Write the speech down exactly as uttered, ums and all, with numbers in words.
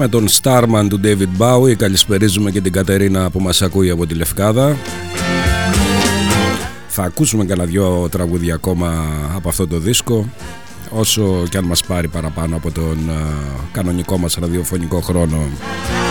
με τον Starman του David Bowie. Καλησπερίζουμε και την Κατερίνα που μας ακούει από τη Λευκάδα. Θα ακούσουμε κανένα δυο τραγούδια ακόμα από αυτό το δίσκο, όσο και αν μας πάρει παραπάνω από τον κανονικό μας ραδιοφωνικό χρόνο.